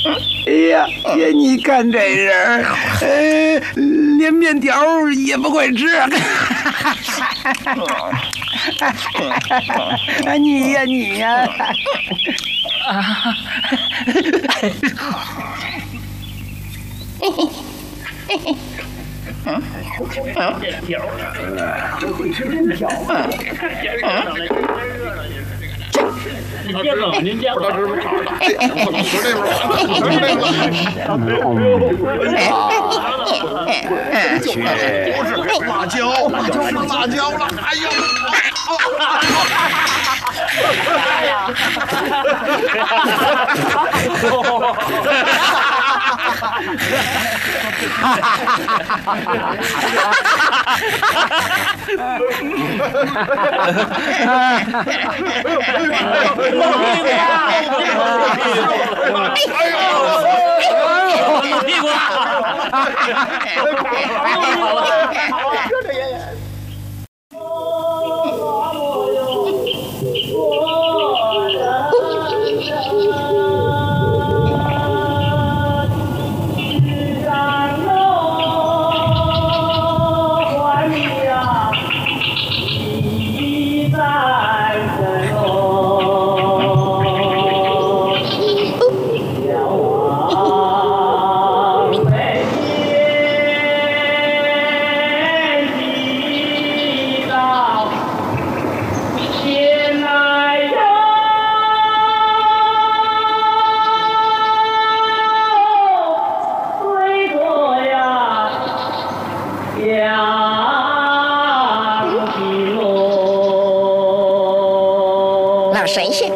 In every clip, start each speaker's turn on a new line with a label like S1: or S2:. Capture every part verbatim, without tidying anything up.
S1: 哎呀，呀，你看这人，呃，连面条也不会吃。啊，你呀，你呀。啊。嗯嗯，面条，这会吃面条啊！您接吧，您接吧。不能吃这味儿，不能吃这味儿。去，不是辣椒，辣椒是辣椒了。哎呦！哎呀！
S2: 露屁股
S3: 神仙，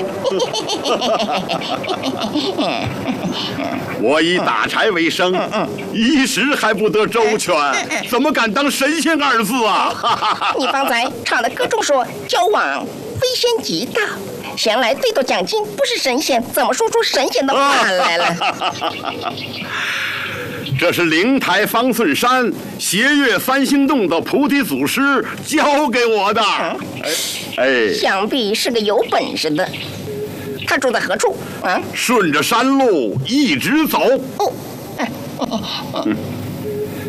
S4: 我以打柴为生，一时还不得周全，怎么敢当神仙二字啊？
S3: 你方才唱的歌中说交往飞仙极道，闲来最多奖金，不是神仙，怎么说出神仙的话来了？
S4: 这是灵台方寸山、斜月三星洞的菩提祖师教给我的。哎，
S3: 想必是个有本事的。他住在何处？啊？
S4: 顺着山路一直走。
S3: 哦，嗯。